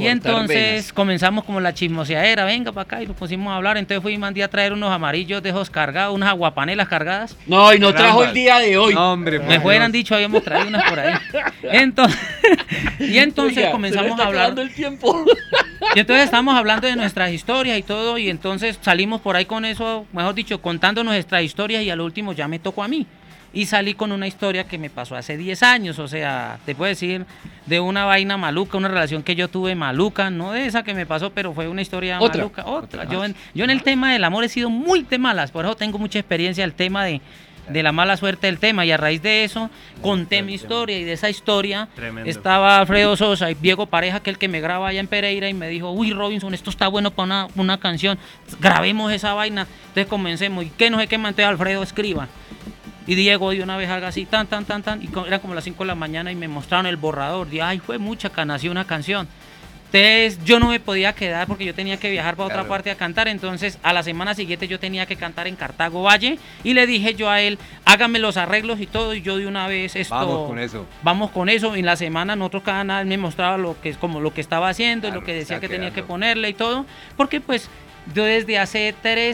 Y entonces comenzamos como la chismoseadera, venga para acá, y nos pusimos a hablar. Entonces fui mandé a traer unos amarillos de esos cargados, unas aguapanelas cargadas. No, y no trajo el día de hoy. No, hombre, Me fueran dicho, habíamos traído unas por ahí. Entonces, y entonces Oiga, comenzamos se le está a hablar. acabando el tiempo. Y entonces estamos hablando de nuestras historias y todo, y entonces salimos por ahí con eso, mejor dicho, contando nuestras historias, y al último ya me tocó a mí. Y salí con una historia que me pasó hace 10 años, o sea, te puedo decir, de una vaina maluca, una relación que yo tuve maluca, no de esa que me pasó, pero fue una historia maluca. Otra. Yo en el tema del amor he sido muy de malas, por eso tengo mucha experiencia el tema de la mala suerte del tema, y a raíz de eso conté mi historia, y de esa historia estaba Alfredo Sosa y Diego Pareja, que el que me graba allá en Pereira, y me dijo, uy Robinson, esto está bueno para una canción, grabemos esa vaina. Entonces comencemos, y que no sé qué manté Alfredo escriba. Y Diego de una vez algo así, tan, y eran como las 5 de la mañana y me mostraron el borrador. Dije, ay, fue mucha, nació una canción. Entonces yo no me podía quedar porque yo tenía que viajar para otra parte a cantar. Entonces a la semana siguiente yo tenía que cantar en Cartago Valle, y le dije yo a él, hágame los arreglos y todo, y yo de una vez vamos con eso. Y en la semana nosotros cada nada me mostraba lo que es como lo que estaba haciendo, lo que decía que tenía que ponerle y todo, porque pues yo desde hace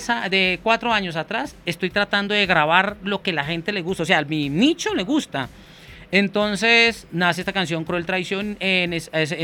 4 años atrás estoy tratando de grabar lo que la gente le gusta, o sea, a mi nicho le gusta. Entonces nace esta canción Cruel Traición en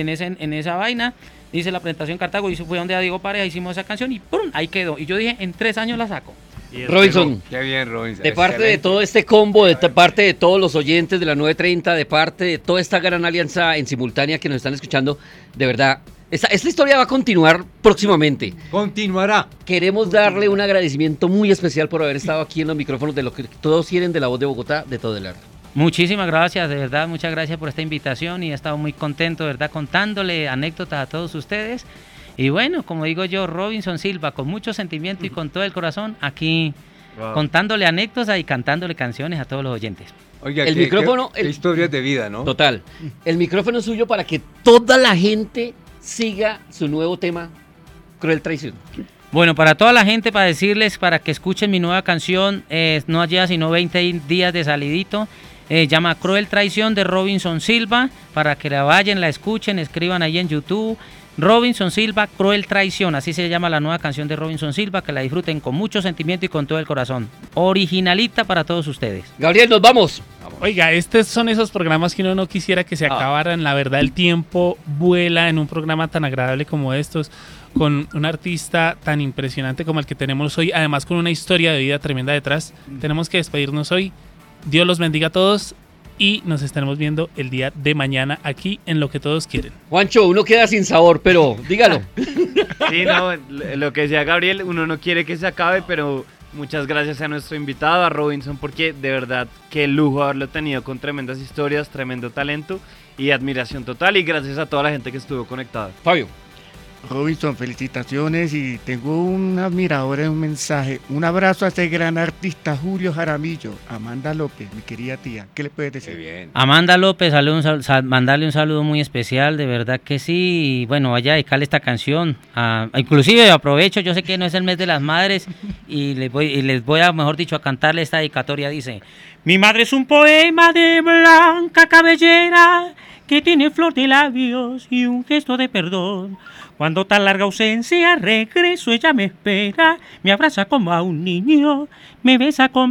esa vaina. Hice la presentación en Cartago, y fue donde a Diego Pareja hicimos esa canción, y ¡pum! Ahí quedó. Y yo dije, en 3 años la saco. Robinson, qué bien, Robinson. De parte de todo este combo, de parte de todos los oyentes de la 930, de parte de toda esta gran alianza en simultánea que nos están escuchando, de verdad, esta historia va a continuar próximamente. Continuará. Queremos darle un agradecimiento muy especial por haber estado aquí en los micrófonos de lo que todos quieren de La Voz de Bogotá, de Todelar. Muchísimas gracias, de verdad, muchas gracias por esta invitación, y he estado muy contento, de verdad, contándole anécdotas a todos ustedes. Y bueno, como digo yo, Robinson Silva, con mucho sentimiento y con todo el corazón, aquí contándole anécdotas y cantándole canciones a todos los oyentes. Oiga, el micrófono... Qué historias de vida, ¿no? Total. El micrófono es suyo para que toda la gente siga su nuevo tema, Cruel Traición. Bueno, para toda la gente, para decirles, para que escuchen mi nueva canción, no lleva sino 20 días de salidito, llama Cruel Traición de Robinson Silva, para que la vayan, la escuchen, escriban ahí en YouTube, Robinson Silva, Cruel Traición, así se llama la nueva canción de Robinson Silva, que la disfruten con mucho sentimiento y con todo el corazón, originalita para todos ustedes. Gabriel, nos vamos. Oiga, estos son esos programas que uno no quisiera que se acabaran. La verdad, el tiempo vuela en un programa tan agradable como estos, con un artista tan impresionante como el que tenemos hoy, además con una historia de vida tremenda detrás. Tenemos que despedirnos hoy. Dios los bendiga a todos, y nos estaremos viendo el día de mañana aquí en Lo que Todos Quieren. Juancho, uno queda sin sabor, pero dígalo. Sí, no, lo que decía Gabriel, uno no quiere que se acabe, pero muchas gracias a nuestro invitado, a Robinson, porque de verdad qué lujo haberlo tenido, con tremendas historias, tremendo talento y admiración total, y gracias a toda la gente que estuvo conectada. Fabio. Robinson, felicitaciones, y tengo un admirador en un mensaje. Un abrazo a ese gran artista Julio Jaramillo. Amanda López, mi querida tía. ¿Qué le puedes decir? Qué bien. Amanda López, mandarle un saludo muy especial, de verdad que sí. Y bueno, vaya a dedicarle esta canción. Inclusive aprovecho, yo sé que no es el mes de las madres, y les voy a, mejor dicho, a cantarle esta dedicatoria. Dice: mi madre es un poema de blanca cabellera, que tiene flor de labios y un gesto de perdón. Cuando tan larga ausencia regreso, ella me espera, me abraza como a un niño, me besa con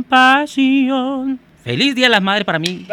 pasión. Feliz Día de las Madres para mí.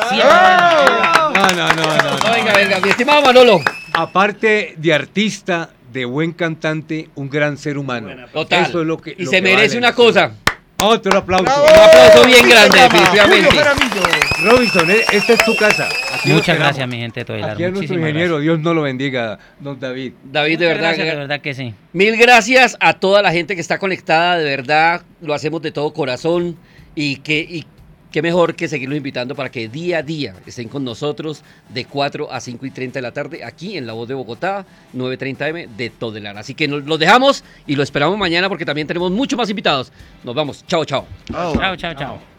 No. Venga, mi estimado Manolo. Aparte de artista, de buen cantante, un gran ser humano. Total. Eso es lo que, y lo se que merece vale. una cosa. Otro aplauso. Un aplauso bien grande, definitivamente. Robinson, esta es tu casa. Muchas gracias, mi gente de Todelar. Aquí a nuestro ingeniero, Dios no lo bendiga, don David. David, de verdad que sí. Mil gracias a toda la gente que está conectada, de verdad, lo hacemos de todo corazón, y qué mejor que seguirlos invitando para que día a día estén con nosotros de 4 a 5:30 de la tarde aquí en La Voz de Bogotá, 9:30 AM de Todelar. Así que los dejamos y lo esperamos mañana porque también tenemos muchos más invitados. Nos vamos. Chao. Chao.